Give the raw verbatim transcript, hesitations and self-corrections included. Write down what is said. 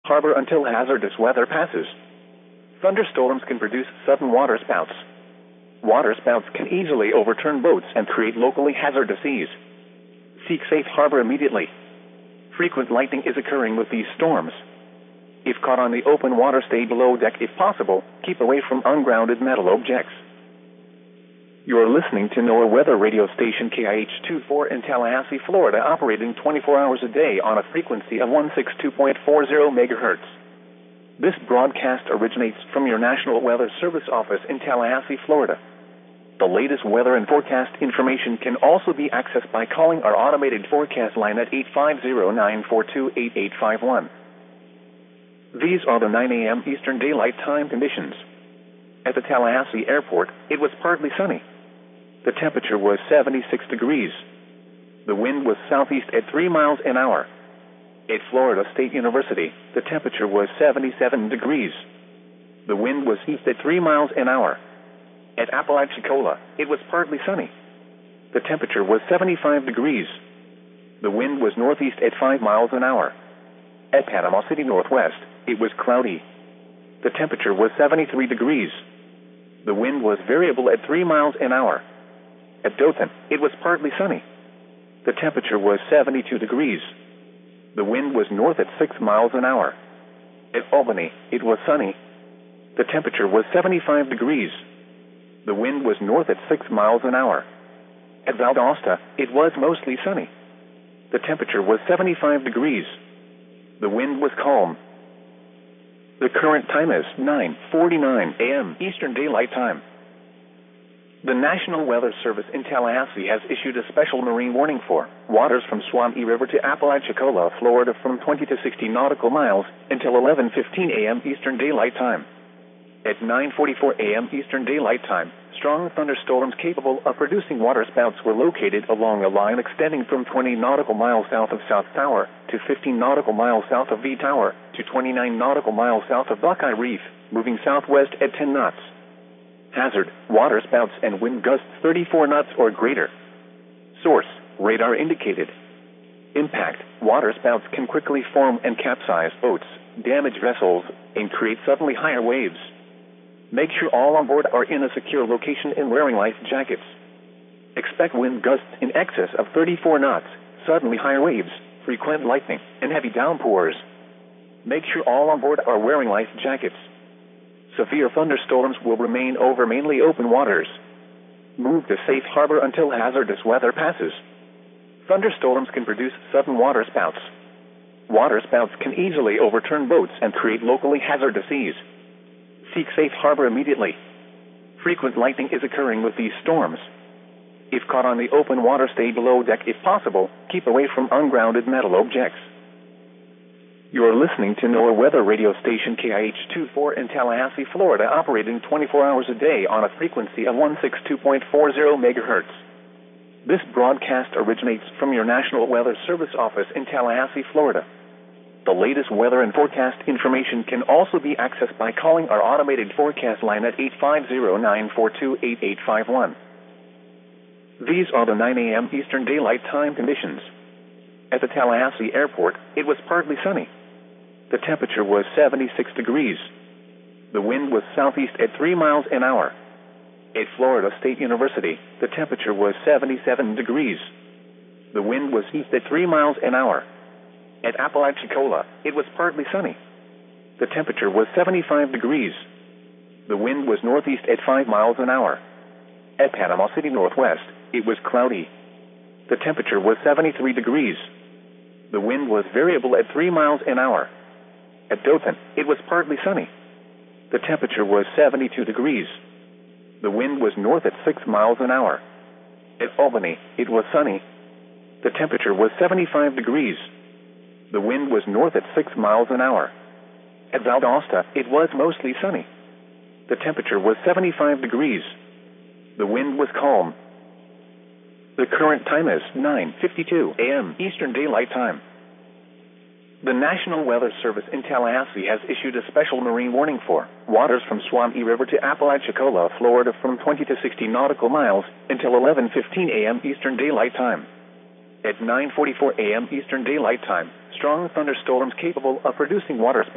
harbor until hazardous weather passes. Thunderstorms can produce sudden waterspouts. Waterspouts can easily overturn boats and create locally hazardous seas. Seek safe harbor immediately. Frequent lightning is occurring with these storms. If caught on the open water, stay below deck if possible. Keep away from ungrounded metal objects. You're listening to NOAA Weather Radio Station K I H twenty-four in Tallahassee, Florida, operating twenty-four hours a day on a frequency of one sixty-two point four zero megahertz. This broadcast originates from your National Weather Service office in Tallahassee, Florida. The latest weather and forecast information can also be accessed by calling our automated forecast line at eight five zero, nine four two, eight eight five one. These are the nine a.m. Eastern Daylight Time conditions. At the Tallahassee Airport, it was partly sunny. The temperature was seventy-six degrees. The wind was southeast at three miles an hour. At Florida State University, the temperature was seventy-seven degrees. The wind was east at three miles an hour. At Apalachicola, it was partly sunny. The temperature was seventy-five degrees. The wind was northeast at five miles an hour. At Panama City Northwest, it was cloudy. The temperature was seventy-three degrees. The wind was variable at three miles an hour. At Dothan, it was partly sunny. The temperature was seventy-two degrees. The wind was north at six miles an hour. At Albany, it was sunny. The temperature was seventy-five degrees. The wind was north at six miles an hour. At Valdosta, it was mostly sunny. The temperature was seventy-five degrees. The wind was calm. The current time is nine forty-nine a.m. Eastern Daylight Time. The National Weather Service in Tallahassee has issued a special marine warning for waters from Swamee River to Apalachicola, Florida, from twenty to sixty nautical miles until eleven fifteen a.m. Eastern Daylight Time. At nine forty-four a.m. Eastern Daylight Time, strong thunderstorms capable of producing waterspouts were located along a line extending from twenty nautical miles south of South Tower to fifteen nautical miles south of V Tower to twenty-nine nautical miles south of Buckeye Reef, moving southwest at ten knots. Hazard, waterspouts and wind gusts thirty-four knots or greater. Source, radar indicated. Impact, waterspouts can quickly form and capsize boats, damage vessels, and create suddenly higher waves. Make sure all on board are in a secure location and wearing life jackets. Expect wind gusts in excess of thirty-four knots, suddenly higher waves, frequent lightning, and heavy downpours. Make sure all on board are wearing life jackets. Severe thunderstorms will remain over mainly open waters. Move to safe harbor until hazardous weather passes. Thunderstorms can produce sudden waterspouts. Waterspouts can easily overturn boats and create locally hazardous seas. Seek safe harbor immediately. Frequent lightning is occurring with these storms. If caught on the open water, stay below deck if possible. Keep away from ungrounded metal objects. You are listening to NOAA Weather Radio Station K I H twenty-four in Tallahassee, Florida, operating twenty-four hours a day on a frequency of one sixty-two point four zero megahertz. This broadcast originates from your National Weather Service office in Tallahassee, Florida. The latest weather and forecast information can also be accessed by calling our automated forecast line at eight five zero, nine four two, eight eight five one. These are the nine a.m. Eastern Daylight Time conditions. At the Tallahassee Airport, it was partly sunny. The temperature was seventy-six degrees. The wind was southeast at three miles an hour. At Florida State University, the temperature was seventy-seven degrees. The wind was east at three miles an hour. At Apalachicola, it was partly sunny. The temperature was seventy-five degrees. The wind was northeast at five miles an hour. At Panama City Northwest, it was cloudy. The temperature was seventy-three degrees. The wind was variable at three miles an hour. At Dothan, it was partly sunny. The temperature was seventy-two degrees. The wind was north at six miles an hour. At Albany, it was sunny. The temperature was seventy-five degrees. The wind was north at six miles an hour. At Valdosta, it was mostly sunny. The temperature was seventy-five degrees. The wind was calm. The current time is nine fifty-two a.m. Eastern Daylight Time. The National Weather Service in Tallahassee has issued a special marine warning for waters from Swamee River to Apalachicola, Florida, from twenty to sixty nautical miles until eleven fifteen a.m. Eastern Daylight Time. At nine forty-four a.m. Eastern Daylight Time, strong thunderstorms capable of producing waterspouts